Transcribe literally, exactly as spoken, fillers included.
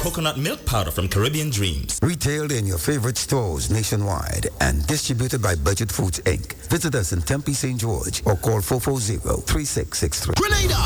coconut milk powder from Caribbean Dreams. Retailed in your favorite stores nationwide and distributed by Budget Foods Incorporated. Visit us in Tempe, Saint George or call four four zero, three six six three. Grenada!